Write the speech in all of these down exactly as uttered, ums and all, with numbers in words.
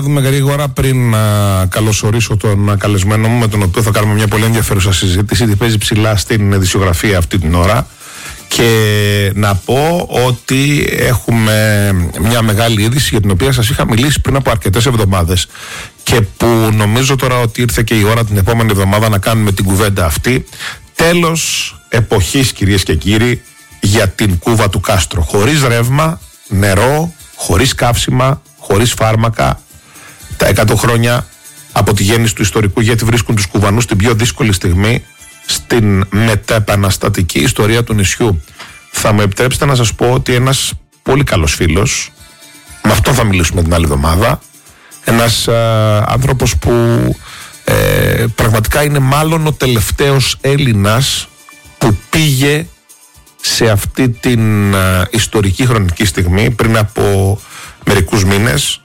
Δούμε γρήγορα πριν να καλωσορίσω τον καλεσμένο μου, με τον οποίο θα κάνουμε μια πολύ ενδιαφέρουσα συζήτηση. Τι παίζει ψηλά στην ειδησιογραφία αυτή την ώρα. Και να πω ότι έχουμε μια μεγάλη είδηση για την οποία σας είχα μιλήσει πριν από αρκετές εβδομάδες και που νομίζω τώρα ότι ήρθε και η ώρα την επόμενη εβδομάδα να κάνουμε την κουβέντα αυτή. Τέλος εποχής, κυρίες και κύριοι, για την Κούβα του Κάστρο. Χωρίς ρεύμα, νερό, χωρίς καύσιμα, χωρίς φάρμακα. Τα εκατό χρόνια από τη γέννηση του ιστορικού ηγέτη βρίσκουν τους Κουβανούς στην πιο δύσκολη στιγμή στην μεταεπαναστατική ιστορία του νησιού. Θα μου επιτρέψετε να σας πω ότι ένας πολύ καλός φίλος, με αυτόν θα μιλήσουμε την άλλη εβδομάδα, ένας α, άνθρωπος που ε, πραγματικά είναι μάλλον ο τελευταίος Έλληνας που πήγε σε αυτή την α, ιστορική χρονική στιγμή πριν από μερικούς μήνες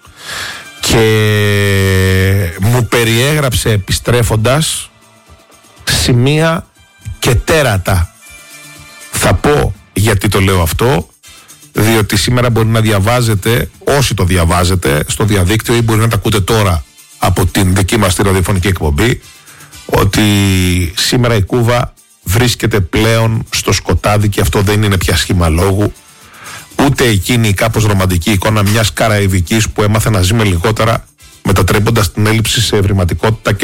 και μου περιέγραψε επιστρέφοντας σημεία και τέρατα. Θα πω γιατί το λέω αυτό, διότι σήμερα μπορεί να διαβάζετε, όσοι το διαβάζετε στο διαδίκτυο, ή μπορεί να τα ακούτε τώρα από την δική μας τη ραδιοφωνική εκπομπή, ότι σήμερα η Κούβα βρίσκεται πλέον στο σκοτάδι και αυτό δεν είναι πια σχήμα λόγου, ούτε εκείνη η κάπως ρομαντική εικόνα μιας Καραϊβικής που έμαθε να ζει με λιγότερα, μετατρέποντας την έλλειψη σε ευρηματικότητα και